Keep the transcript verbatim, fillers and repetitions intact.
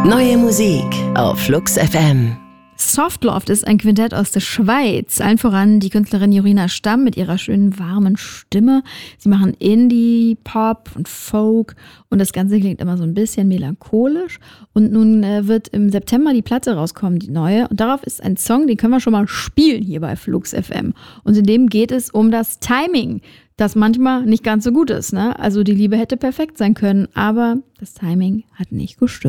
Neue Musik auf Flux F M. Softloft ist ein Quintett aus der Schweiz. Allen voran die Künstlerin Jorina Stamm mit ihrer schönen, warmen Stimme. Sie machen Indie, Pop und Folk und das Ganze klingt immer so ein bisschen melancholisch. Und nun äh, wird im September die Platte rauskommen, die neue. Und darauf ist ein Song, den können wir schon mal spielen hier bei Flux F M. Und in dem geht es um das Timing, das manchmal nicht ganz so gut ist, ne? Also die Liebe hätte perfekt sein können, aber das Timing hat nicht gestimmt.